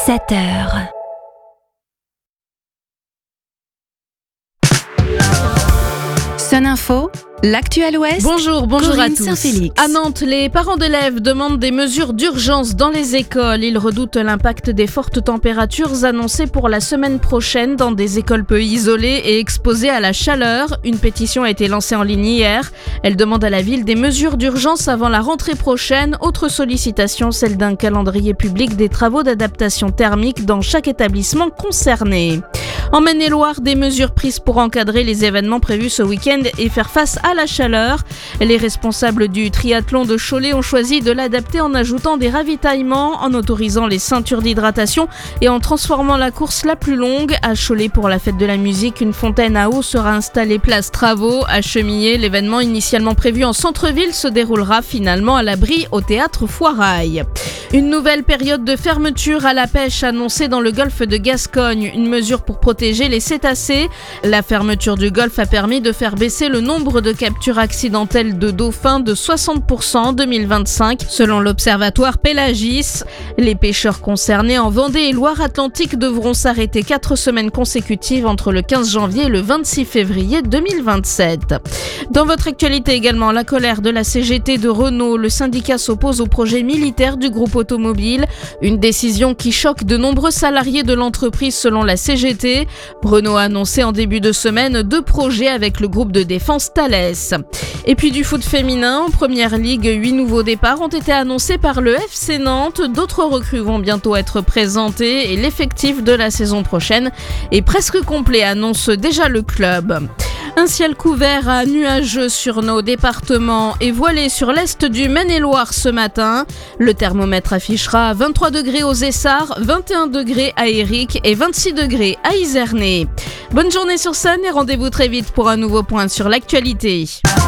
7h. Sun Info, l'actuel Ouest. Bonjour Corinne à tous. Saint-Félix. À Nantes, les parents d'élèves demandent des mesures d'urgence dans les écoles. Ils redoutent l'impact des fortes températures annoncées pour la semaine prochaine dans des écoles peu isolées et exposées à la chaleur. Une pétition a été lancée en ligne hier. Elle demande à la ville des mesures d'urgence avant la rentrée prochaine. Autre sollicitation, celle d'un calendrier public des travaux d'adaptation thermique dans chaque établissement concerné. En Maine-et-Loire, des mesures prises pour encadrer les événements prévus ce week-end et faire face à la chaleur. Les responsables du triathlon de Cholet ont choisi de l'adapter en ajoutant des ravitaillements, en autorisant les ceintures d'hydratation et en transformant la course la plus longue. À Cholet, pour la fête de la musique, une fontaine à eau sera installée place Travaux. À Chemillé, l'événement initialement prévu en centre-ville se déroulera finalement à l'abri au théâtre Foirail. Une nouvelle période de fermeture à la pêche annoncée dans le golfe de Gascogne, une mesure pour protéger les cétacés. La fermeture du golfe a permis de faire baisser le nombre de captures accidentelles de dauphins de 60% en 2025, selon l'observatoire Pélagis. Les pêcheurs concernés en Vendée et Loire-Atlantique devront s'arrêter 4 semaines consécutives entre le 15 janvier et le 26 février 2027. Dans votre actualité également, la colère de la CGT de Renault. Le syndicat s'oppose au projet militaire du groupe automobile, une décision qui choque de nombreux salariés de l'entreprise selon la CGT. Renault a annoncé en début de semaine 2 projets avec le groupe de défense Thales. Et puis du foot féminin, en première ligue, 8 nouveaux départs ont été annoncés par le FC Nantes. D'autres recrues vont bientôt être présentées et l'effectif de la saison prochaine est presque complet, annonce déjà le club. Un ciel couvert à nuageux sur nos départements et voilé sur l'est du Maine-et-Loire ce matin. Le thermomètre affichera 23 degrés aux Essarts, 21 degrés à Éric et 26 degrés à Izernay. Bonne journée sur Sun et rendez-vous très vite pour un nouveau point sur l'actualité.